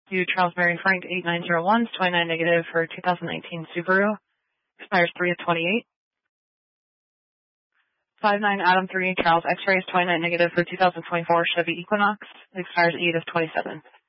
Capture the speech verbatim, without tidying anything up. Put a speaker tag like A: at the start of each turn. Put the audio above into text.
A: to Charles Mary Frank eight nine zero one, twenty-nine negative for two thousand nineteen Subaru. Expires three of twenty-eight. five nine Adam three, Charles X-Rays twenty-nine negative for two thousand twenty-four Chevy Equinox. Expires eight of twenty-seven.